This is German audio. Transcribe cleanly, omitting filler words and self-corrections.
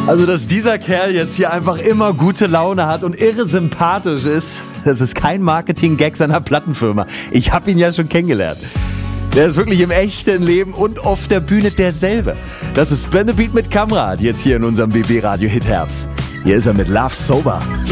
Also, dass dieser Kerl jetzt hier einfach immer gute Laune hat und irre sympathisch ist, das ist kein Marketing-Gag seiner Plattenfirma. Ich habe ihn ja schon kennengelernt. Der ist wirklich im echten Leben und auf der Bühne derselbe. Das ist Blend the Beat mit Kamrat, jetzt hier in unserem BB Radio Hit Herbst. Hier ist er mit Love Sober.